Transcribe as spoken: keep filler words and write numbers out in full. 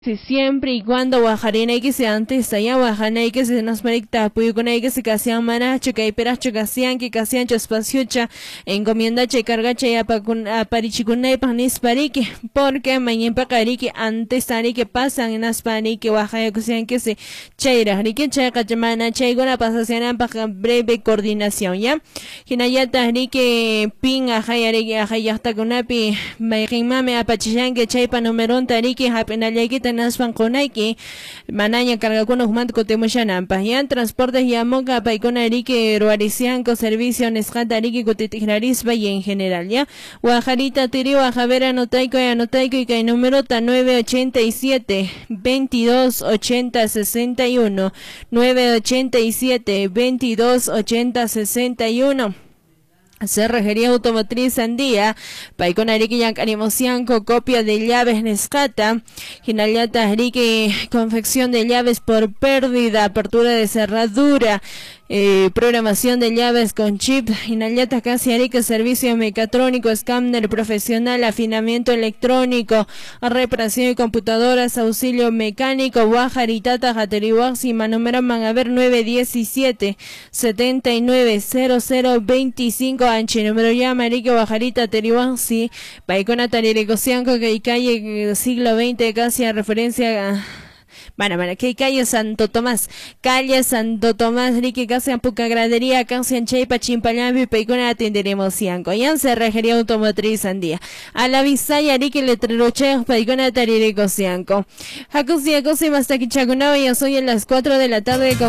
Si siempre y cuando Guajarina y que se antes allá Guajana y que se nos merita apoyo con que se casian manacho que hay peracho casian que casian espaciucha encomienda che carga che a parichicuna y panis parique porque mañana pacari que antes tari que pasan en aspani que Guajaya que que se cheira rique che cachamana che gona pasación para breve coordinación ya hinayata rique pin a hayari a hayata kunapi maimame apachichan que che pa número tari que hapenale que naspan konaiki manaña carga con humant kotemushanan pahian transportes yamoka paikona rique ruaricianco servicio nescata rique kotitirarisba y en general ya Guajarita tiri Guajavera notaico y anotaico y que número ta nueve ochenta y siete veintidós ochenta sesenta y uno nueve ochenta y siete veintidós ochenta sesenta y uno Cerrajería Automotriz Andía, Paicona Rique Yancarimosianco, copia de llaves Nescata, Ginaliata Rique, confección de llaves por pérdida, apertura de cerradura, eh, programación de llaves con chip, Ginaliata Casi Rique, servicio mecatrónico, escáner profesional, afinamiento electrónico, reparación de computadoras, auxilio mecánico, Guajaritata, Jaterihuaxima, número Mangaver nueve diecisiete setenta y nueve cero cero veinticinco Anchi, número ya Marique Guajarita Terihuansi, Paicona Tariricosianco, que calle siglo veinte, casi a referencia a Bueno, bueno, que calle Santo Tomás, calle Santo Tomás, Rique, casi en Puca Gradería, casi en Chaipa, Chimpallambi, Paicona atenderemos Cianco, y en Cerrajería Automotriz Andía. A la Visaya, Rique, Letrerocheo, Paicona Tariricosianco. Jacusi, Jacusi, hasta aquí Chagunao, ya soy a las cuatro de la tarde con